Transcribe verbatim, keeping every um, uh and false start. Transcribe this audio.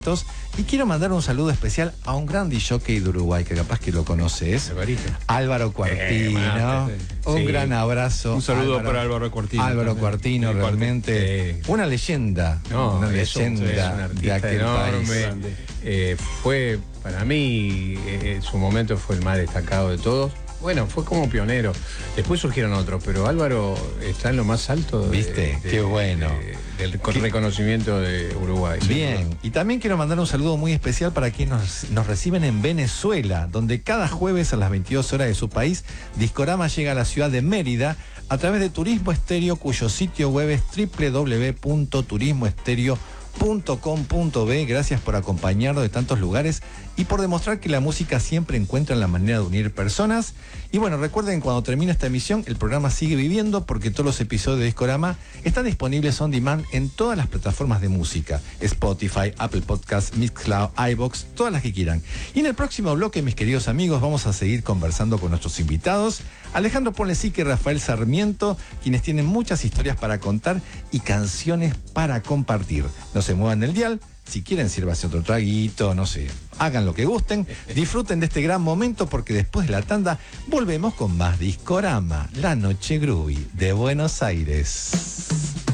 Y quiero mandar un saludo especial a un gran disjockey de Uruguay, que capaz que lo conoces, Álvaro Cuartino. Eh, un sí. gran abrazo. Un saludo Álvaro, para Álvaro Cuartino. Álvaro también. Cuartino, realmente eh. una leyenda. No, una leyenda un, de aquel enorme. país. Eh, fue, para mí, eh, en su momento fue el más destacado de todos. Bueno, fue como pionero. Después surgieron otros, pero Álvaro está en lo más alto. De, ¿Viste? De, Qué bueno. De, del ¿Qué? reconocimiento de Uruguay. Bien. ¿Sí? Y también quiero mandar un saludo muy especial para quienes nos, nos reciben en Venezuela, donde cada jueves a las veintidós horas de su país, Discorama llega a la ciudad de Mérida a través de Turismo Estéreo, cuyo sitio web es doble u doble u doble u punto turismo estéreo punto com punto be. Gracias por acompañarnos de tantos lugares y por demostrar que la música siempre encuentra la manera de unir personas. Y bueno, recuerden, cuando termine esta emisión, el programa sigue viviendo, porque todos los episodios de Discorama están disponibles on demand en todas las plataformas de música: Spotify, Apple Podcasts, Mixcloud, iVoox, todas las que quieran. Y en el próximo bloque, mis queridos amigos, vamos a seguir conversando con nuestros invitados, Alejandro Ponlecique y Rafael Sarmiento, quienes tienen muchas historias para contar y canciones para compartir. No se muevan del dial. Si quieren, sírvase otro traguito, no sé, hagan lo que gusten, disfruten de este gran momento, porque después de la tanda volvemos con más Discorama, la noche groovy de Buenos Aires.